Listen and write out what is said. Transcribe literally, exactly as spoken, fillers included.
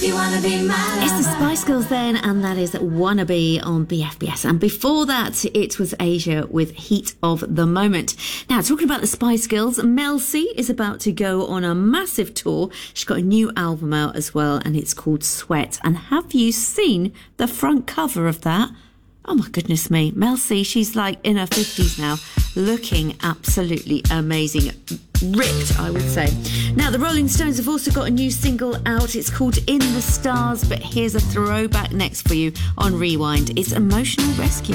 You wanna be my lover. It's the Spice Girls then, and that is Wannabe on B F B S. And before that, it was Asia with Heat of the Moment. Now, talking about the Spice Girls, Mel C is about to go on a massive tour. She's got a new album out as well, and it's called Sweat. And have you seen the front cover of that? Oh my goodness me. Mel C, she's like in her fifties now, looking absolutely amazing. Ripped, I would say. Now, the Rolling Stones have also got a new single out. It's called In the Stars, but here's a throwback next for you on Rewind. It's Emotional Rescue.